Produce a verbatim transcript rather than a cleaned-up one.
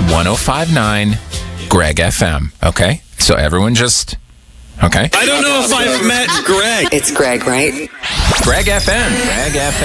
one oh five point nine Greg F M. Okay? So everyone just... Okay? I don't know if I've met Greg. It's Greg, right? Greg F M. Greg F M.